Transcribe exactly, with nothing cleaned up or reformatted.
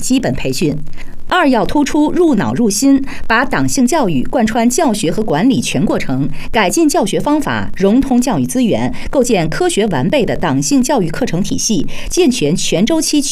基本培训。二要突出入脑入心，把党性教育贯穿教学和管理全过程，改进教学方法，融通教育资源，构建科学完备的党性教育课程体系，健全全周期